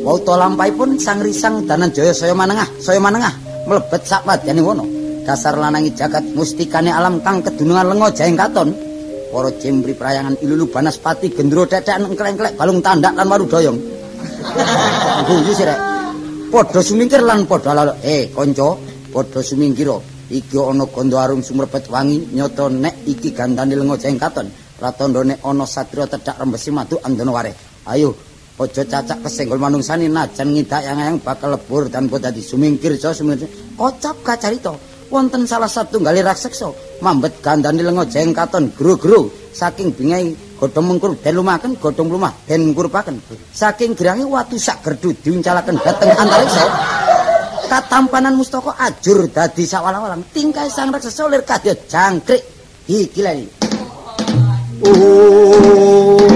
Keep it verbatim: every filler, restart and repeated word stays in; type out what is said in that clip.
Wauta lampahipun sang risang Dananjaya saya manengah, saya manengah mlebet sak wadyane wono. Dasar lanangi jagat mustikane alam kang kedunungan lenga jaeng katon. Para jembri prayangan ilulu banaspati gendro tetekan engklek-engklek balung tandak lan warudoyong. Guyu sih rek. Padha sumingkir lan padha lalok. Eh kanca, padha sumingkira. Iki ana gandha arum sumrepet wangi nyata nek iki gandane lenga jaeng katon. Pratandha nek ana satria tedhak rembesi madu andana wareh. Ayo aja cacak kesenggol manungsane najan ngidak yang-yang bakal lebur tanpa dadi sumingkir so sumingkir. Kocap kacarita. Wonten salah satunggali raseksa mambet gandane lenga jaeng katon gro-gro saking bingai godhong mengkur den lumaken godhong lumah den ngkurpaken saking gerange watu sak gerdu diuncalaken dhateng antariksa katampanan mustaka ajur dadi sawalang-walang tingkah sang raksasa lir kadya jangkrik iki lho. Oh